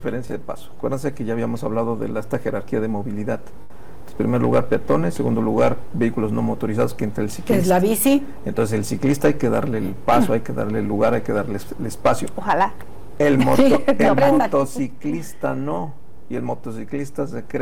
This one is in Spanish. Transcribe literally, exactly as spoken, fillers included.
diferencia de paso. Acuérdense que ya habíamos hablado de la, esta jerarquía de movilidad. En primer lugar, peatones. Segundo lugar, vehículos no motorizados, que entra el ciclista. Que es la bici. Entonces, el ciclista hay que darle el paso, hay que darle el lugar, hay que darle el espacio. Ojalá. El, moto, el aprendan. motociclista no. Y el motociclista se cree